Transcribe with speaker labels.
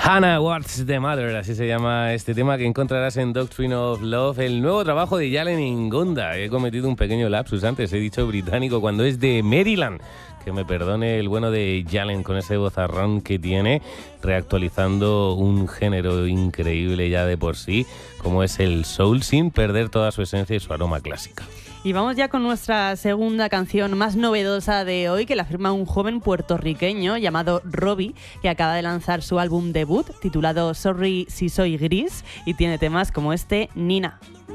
Speaker 1: Hannah, What's the Matter, así se llama este tema que encontrarás en Doctrine of Love, el nuevo trabajo de Jalen Ngonda. He cometido un pequeño lapsus antes, he dicho británico cuando es de Maryland. Que me perdone el bueno de Jalen con ese vozarrón que tiene, reactualizando un género increíble ya de por sí, como es el soul, sin perder toda su esencia y su aroma clásica.
Speaker 2: Y vamos ya con nuestra segunda canción más novedosa de hoy, que la firma un joven puertorriqueño llamado Robbie, que acaba de lanzar su álbum debut titulado Sorry si soy gris y tiene temas como este, Nina.